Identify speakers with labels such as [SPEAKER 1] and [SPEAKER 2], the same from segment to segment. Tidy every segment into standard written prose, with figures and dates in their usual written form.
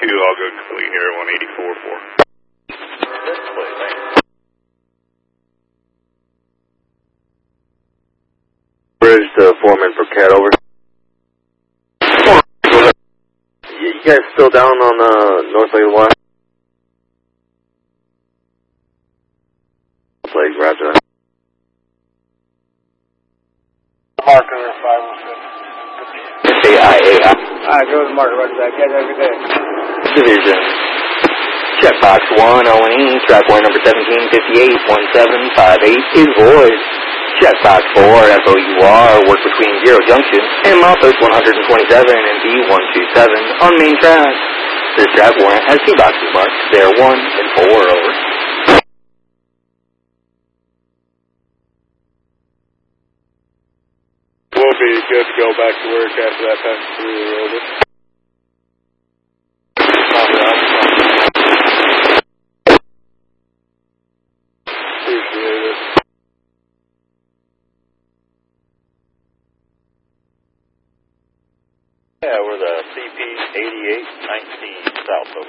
[SPEAKER 1] I'll go complete here at 184.4.
[SPEAKER 2] Bridge to foreman for Cat, over. You guys still down on north leg of the Y? Leg, roger that.
[SPEAKER 3] Marker 506.
[SPEAKER 2] AIA.
[SPEAKER 3] Alright, go to the marker, roger that. Guys, have a good day.
[SPEAKER 2] Division. Checkbox 1, ONE, track wire number 1758-1758 is void. Checkbox 4, FOUR, work between Zero Junction and milepost 127 and B127 on main track. This track warrant has 2 boxes marked. They are 1 and 4, over.
[SPEAKER 1] We'll be good to go back to work after that passes through the road. Appreciate it. Yeah, we're the CP 8819 South Oak.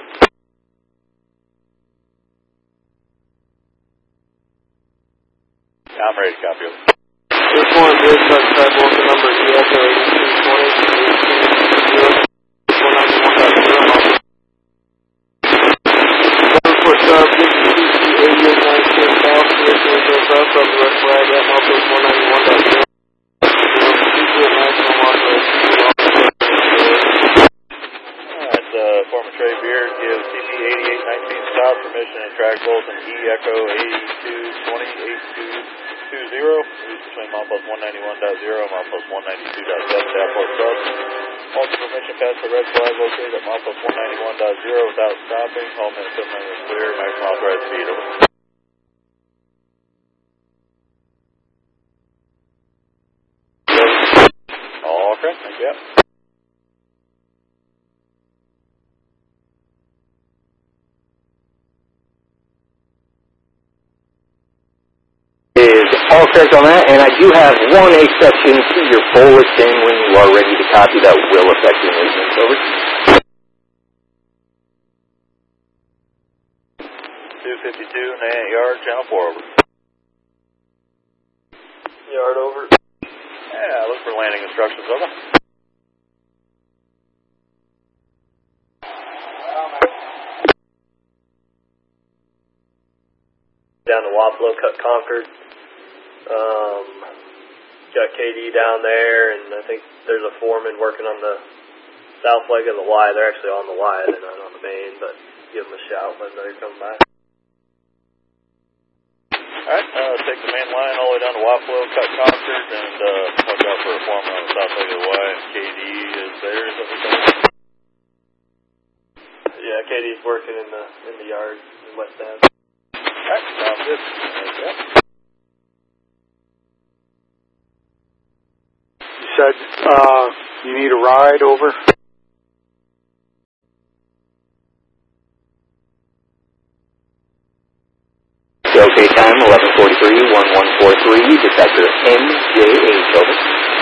[SPEAKER 1] I'm ready to copy it.
[SPEAKER 3] This one is track one, the number ESO 1820. For sub, this is CP 8819 South, goes up of the red flag at milepost 191.0.
[SPEAKER 1] Former Trey Beard gives CP 8819 South permission to track Bolton E Echo 8220-8220. Reach between milepost 191.0 and milepost 192.7 to Airport Sub. Also permission past the red flag located at milepost 191.0 without stopping. All minute equipment is clear. Maximum authorized speed, over. All correct, thank you.
[SPEAKER 2] All correct on that, and I do have one exception to your full listing when you are ready to copy that will affect your movements, over.
[SPEAKER 1] 252 and a yard, channel 4, over.
[SPEAKER 3] Yard over.
[SPEAKER 1] Yeah, look for landing instructions, over.
[SPEAKER 4] Down to Wapello, cut Concord. Got KD down there, and I think there's a foreman working on the south leg of the Y. They're actually on the Y, they're not on the main, but give them a shout when they're coming back.
[SPEAKER 1] Alright, take the main line all the way down to Wapello, cut Concord, and watch out for a foreman on the south leg of the Y, and KD is there, is that what you're saying?
[SPEAKER 4] Yeah, KD's working in the yard in West Ave.
[SPEAKER 1] Alright, sounds good. Yep.
[SPEAKER 3] You said you need a ride, over.
[SPEAKER 2] Okay, time 11:43, 1143, detector MJH, over.